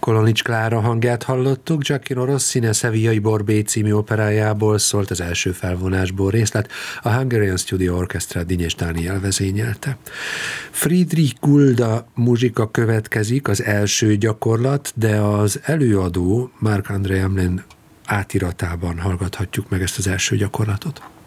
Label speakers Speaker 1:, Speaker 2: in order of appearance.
Speaker 1: Kolonics Klára hangját hallottuk, Gioacchino Rossini a Sevillai Borbé című operájából szólt az első felvonásból részlet, a Hungarian Studio Orchestra Dinyés Dániel vezényelte. Friedrich Gulda muzsika következik, az első gyakorlat, de az előadó Marc-André Hamelin átiratában hallgathatjuk meg ezt az első gyakorlatot.